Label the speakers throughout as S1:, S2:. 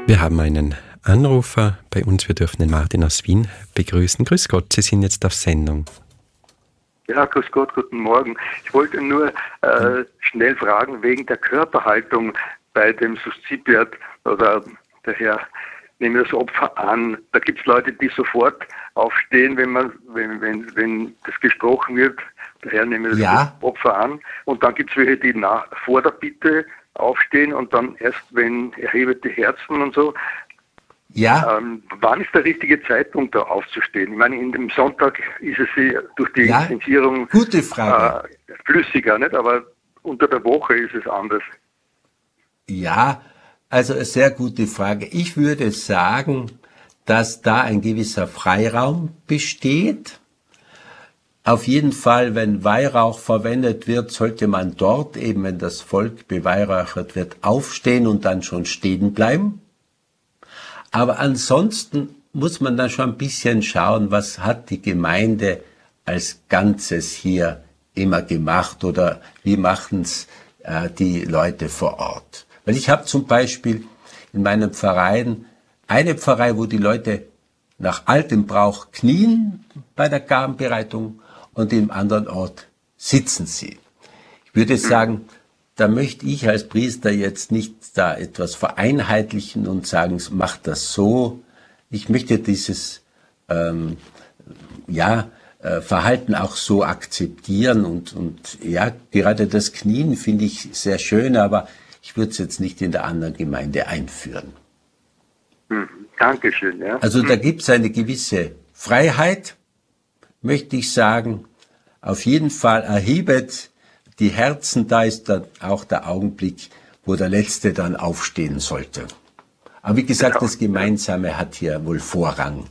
S1: Wir haben einen Anrufer bei uns. Wir dürfen den Martin aus Wien begrüßen. Grüß Gott, Sie sind jetzt auf Sendung.
S2: Ja, grüß Gott, guten Morgen. Ich wollte nur schnell fragen, wegen der Körperhaltung bei dem Suszipiat oder der Herr nehme das Opfer an. Da gibt es Leute, die sofort aufstehen, wenn das gesprochen wird. Der Herr nehme das Opfer an. Und dann gibt es welche, die vor der Bitte aufstehen und dann erst, wenn erhebet die Herzen und so.
S3: Ja.
S2: Wann ist der richtige Zeitpunkt, da aufzustehen? Ich meine, in dem Sonntag ist es durch die Intensierung
S3: gute Frage.
S2: Flüssiger, nicht? Aber unter der Woche ist es anders.
S3: Ja, also eine sehr gute Frage. Ich würde sagen, dass da ein gewisser Freiraum besteht. Auf jeden Fall, wenn Weihrauch verwendet wird, sollte man dort eben, wenn das Volk beweihräuchert wird, aufstehen und dann schon stehen bleiben. Aber ansonsten muss man dann schon ein bisschen schauen, was hat die Gemeinde als Ganzes hier immer gemacht oder wie machen es die Leute vor Ort. Weil ich habe zum Beispiel in meinem Verein eine Pfarrei, wo die Leute nach altem Brauch knien bei der Gabenbereitung und im anderen Ort sitzen sie. Ich würde sagen, da möchte ich als Priester jetzt nicht da etwas vereinheitlichen und sagen, macht das so. Ich möchte dieses Verhalten auch so akzeptieren und ja, gerade das Knien finde ich sehr schön, aber ich würde es jetzt nicht in der anderen Gemeinde einführen.
S2: Dankeschön. Ja.
S3: Also da gibt es eine gewisse Freiheit, möchte ich sagen. Auf jeden Fall erhebet die Herzen, da ist dann auch der Augenblick, wo der Letzte dann aufstehen sollte. Aber wie gesagt, das Gemeinsame hat hier wohl Vorrang.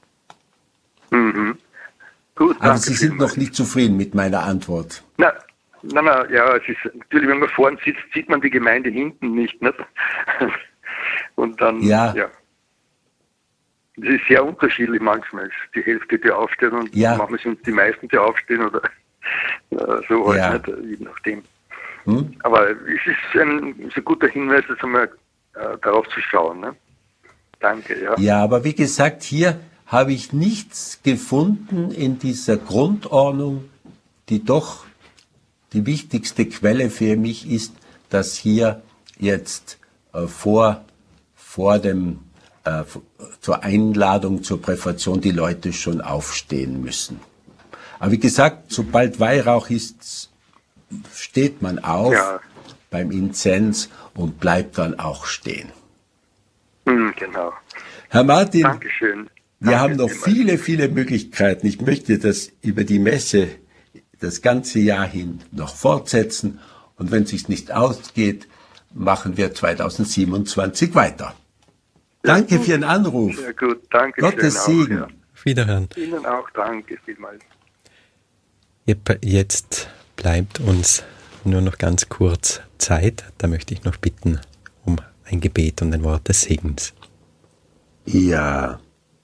S2: Gut,
S3: aber Sie sind noch nicht zufrieden mit meiner Antwort.
S2: Na, ja, es ist natürlich, wenn man vorne sitzt, sieht man die Gemeinde hinten nicht? Und dann, ja. Das ist sehr unterschiedlich manchmal. Die Hälfte, die aufsteht und manchmal sind es die meisten, die aufstehen oder so halt, nicht, je nachdem. Aber es ist ein guter Hinweis, jetzt einmal darauf zu schauen. Ne? Danke, ja.
S3: Ja, aber wie gesagt, hier habe ich nichts gefunden in dieser Grundordnung, die doch die wichtigste Quelle für mich ist, dass hier jetzt zur Einladung, zur Präfation die Leute schon aufstehen müssen. Aber wie gesagt, sobald Weihrauch ist, steht man auf beim Inzens und bleibt dann auch stehen.
S2: Genau.
S3: Herr Martin,
S2: Dankeschön.
S3: Wir haben noch viele, viele Möglichkeiten. Ich möchte das über die Messe das ganze Jahr hin noch fortsetzen. Und wenn es sich nicht ausgeht, machen wir 2027 weiter. Danke für den Anruf.
S2: Sehr gut, danke.
S3: Gottes Segen.
S1: Auf Wiederhören.
S2: Ihnen auch, danke vielmals.
S1: Jetzt bleibt uns nur noch ganz kurz Zeit. Da möchte ich noch bitten um ein Gebet und ein Wort des Segens.
S3: Ja.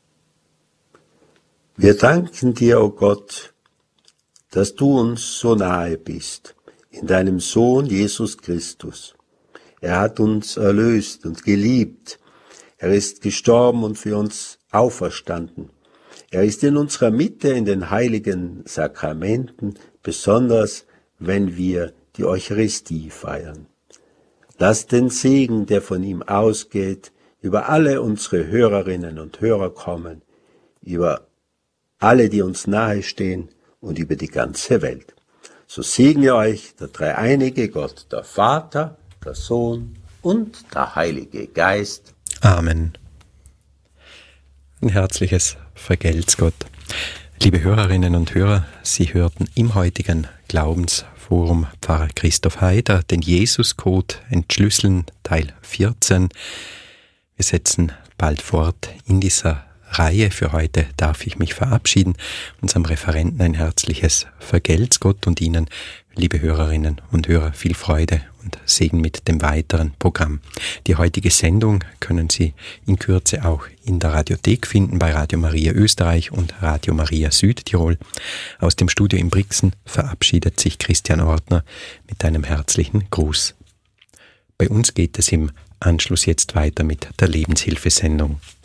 S3: Wir danken dir, o Gott, dass du uns so nahe bist, in deinem Sohn Jesus Christus. Er hat uns erlöst und geliebt. Er ist gestorben und für uns auferstanden. Er ist in unserer Mitte in den heiligen Sakramenten, besonders wenn wir die Eucharistie feiern. Lass den Segen, der von ihm ausgeht, über alle unsere Hörerinnen und Hörer kommen, über alle, die uns nahestehen und über die ganze Welt. So segne euch der dreieinige Gott, der Vater, der Sohn und der Heilige Geist.
S1: Amen. Ein herzliches Vergelt's Gott. Liebe Hörerinnen und Hörer, Sie hörten im heutigen Glaubensforum Pfarrer Christoph Haider den Jesuscode entschlüsseln, Teil 14. Wir setzen bald fort in dieser Reihe. Für heute darf ich mich verabschieden. Unserem Referenten ein herzliches Vergelt's Gott und Ihnen, liebe Hörerinnen und Hörer, viel Freude und Segen mit dem weiteren Programm. Die heutige Sendung können Sie in Kürze auch in der Radiothek finden, bei Radio Maria Österreich und Radio Maria Südtirol. Aus dem Studio in Brixen verabschiedet sich Christian Ortner mit einem herzlichen Gruß. Bei uns geht es im Anschluss jetzt weiter mit der Lebenshilfesendung.